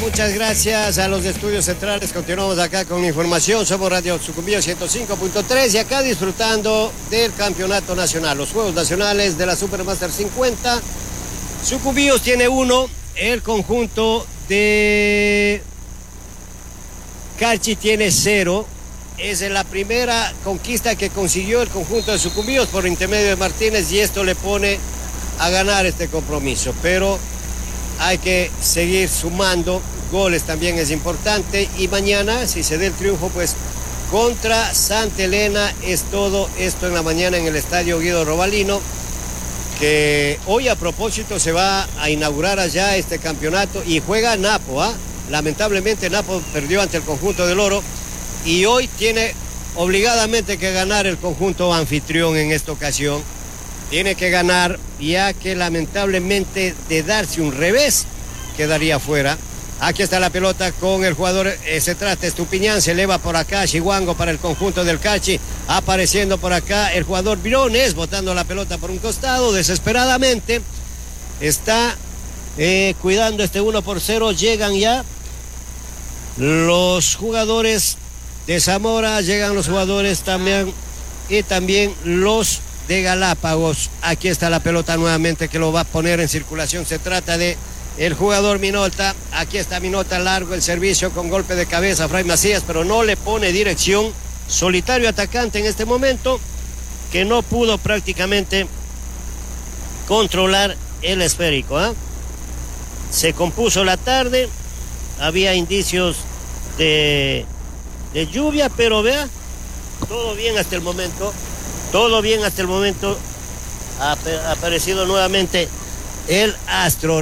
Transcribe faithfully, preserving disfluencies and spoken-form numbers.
muchas gracias a los estudios centrales. Continuamos acá con información. Somos Radio Sucumbíos ciento cinco punto tres y acá disfrutando del campeonato nacional, los Juegos Nacionales de la Supermaster cincuenta. Sucumbíos tiene uno, el conjunto de Carchi tiene cero. Es la primera conquista que consiguió el conjunto de Sucumbíos por intermedio de Martínez y esto le pone a ganar este compromiso, pero hay que seguir sumando goles, también es importante, y mañana si se dé el triunfo pues contra Santa Elena es todo esto en la mañana en el estadio Guido Robalino, que hoy a propósito se va a inaugurar allá este campeonato y juega Napo, ¿eh? Lamentablemente Napo perdió ante el conjunto del Oro y hoy tiene obligadamente que ganar el conjunto anfitrión en esta ocasión. Tiene que ganar, ya que lamentablemente de darse un revés, quedaría fuera. Aquí está la pelota con el jugador, eh, se trata Estupiñán, se eleva por acá, Chihuango para el conjunto del Cachi, apareciendo por acá el jugador Briones, botando la pelota por un costado, desesperadamente, está eh, cuidando este uno por cero, llegan ya los jugadores de Zamora, llegan los jugadores también, y también los de Galápagos. Aquí está la pelota nuevamente que lo va a poner en circulación. Se trata de el jugador Minolta. Aquí está Minolta, largo el servicio con golpe de cabeza Fray Macías, pero no le pone dirección. Solitario atacante en este momento que no pudo prácticamente controlar el esférico, ¿eh? Se compuso la tarde, había indicios de, de lluvia, pero vea, todo bien hasta el momento. Todo bien hasta el momento. Ha aparecido nuevamente el astro.